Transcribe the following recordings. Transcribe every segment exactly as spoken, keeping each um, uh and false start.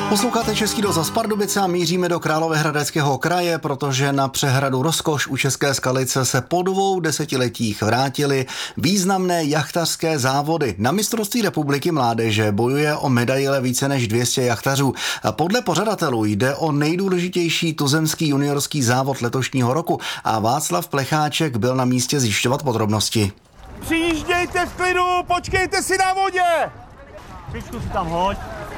Posloucháte Český rozhlas Pardubice a míříme do Královéhradeckého kraje, protože na přehradu Rozkoš u České Skalice se po dvou desetiletích vrátily významné jachtařské závody. Na mistrovství republiky mládeže bojuje o medaile více než dvě stě jachtařů. Podle pořadatelů jde o nejdůležitější tuzemský juniorský závod letošního roku a Václav Plecháček byl na místě zjišťovat podrobnosti. Přijíždějte v klidu, počkejte si na vodě! Pičku si tam hoď.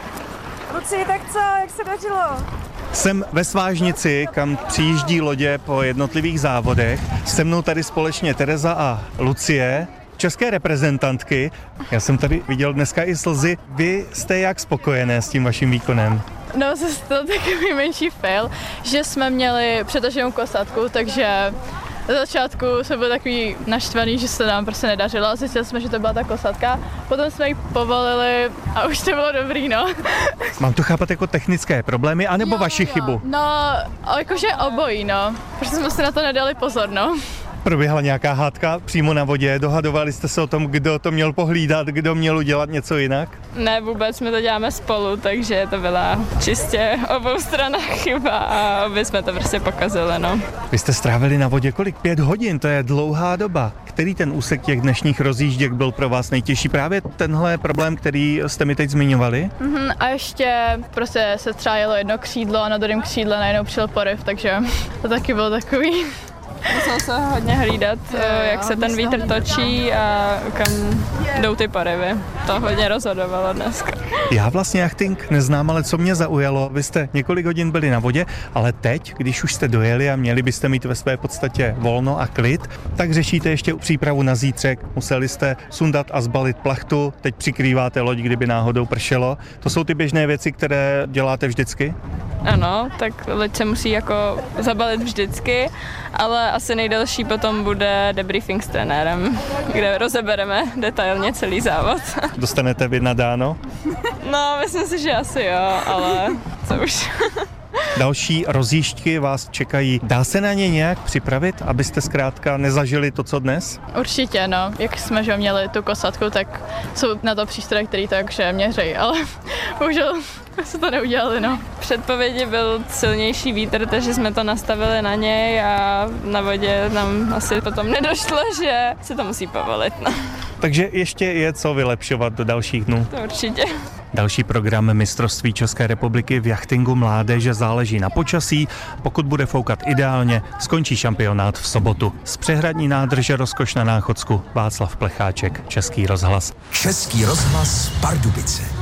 Luci, tak co, jak se dařilo? Jsem ve Svážnici, kam přijíždí lodě po jednotlivých závodech. Se mnou tady společně Tereza a Lucie, české reprezentantky. Já jsem tady viděl dneska i slzy. Vy jste jak spokojené s tím vaším výkonem? No, to byl takový menší fail, že jsme měli přetaženou kosatku, takže na začátku jsme byli takový naštvaný, že se nám prostě nedařilo a zjistili jsme, že to byla ta kosatka. Potom jsme ji povolili a už to bylo dobrý, no. Mám to chápat jako technické problémy, anebo jo, vaši jo. chybu? No, jakože obojí, no. Protože jsme si na to nedali pozor, no. Proběhla nějaká hádka přímo na vodě? Dohadovali jste se o tom, kdo to měl pohlídat, kdo měl udělat něco jinak? Ne, vůbec, my to děláme spolu, takže to byla čistě oboustranná chyba a obě jsme to prostě pokazili, no. Vy jste strávili na vodě kolik? Pět hodin, to je dlouhá doba. Který ten úsek těch dnešních rozjížděk byl pro vás nejtěžší? Právě tenhle problém, který jste mi teď zmiňovali? Mm-hmm, a ještě prostě se třeba jelo jedno křídlo a na druhém křídle najednou přijel poryv, takže to taky bylo takový. Musel se hodně hlídat, jak se ten vítr točí a kam jdou ty poryvy. To hodně rozhodovalo dneska. Já vlastně jachting neznám, ale co mě zaujalo, vy jste několik hodin byli na vodě, ale teď, když už jste dojeli a měli byste mít ve své podstatě volno a klid, tak řešíte ještě přípravu na zítřek. Museli jste sundat a zbalit plachtu, teď přikrýváte loď, kdyby náhodou pršelo. To jsou ty běžné věci, které děláte vždycky? Ano, tak loď se musí jako zabalit vždycky, ale asi nejdelší potom bude debriefing s trenérem, kde rozebereme detailně celý závod. Dostanete vy nadáno? No, myslím si, že asi jo, ale co už. Další rozjížďky vás čekají. Dá se na ně nějak připravit, abyste zkrátka nezažili to, co dnes? Určitě, no. Jak jsme že měli tu kosatku, tak jsou na to přístroje, který takže měřejí, ale bohužel se to neudělali, no. V předpovědi byl silnější vítr, takže jsme to nastavili na něj a na vodě nám asi potom nedošlo, že se to musí povolit, no. Takže ještě je co vylepšovat do dalších dnů. To určitě. Další program mistrovství České republiky v jachtingu mládeže záleží na počasí. Pokud bude foukat ideálně, skončí šampionát v sobotu. Z přehradní nádrže Rozkoš na Náchodsku Václav Plecháček, Český rozhlas. Český rozhlas Pardubice.